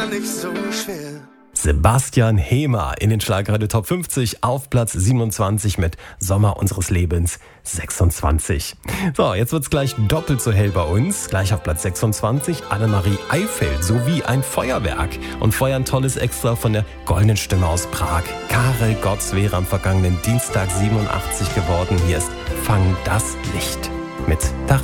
gar nicht so schwer. Sebastian Hehmer in den Schlagerradio Top 50 auf Platz 27 mit Sommer unseres Lebens 26. So, jetzt wird's gleich doppelt so hell bei uns. Gleich auf Platz 26 Annemarie Eifeld sowie ein Feuerwerk. Und Feuer ein tolles Extra von der goldenen Stimme aus Prag. Karel Gotts wäre am vergangenen Dienstag 87 geworden. Hier ist Fang das Licht mit Darin.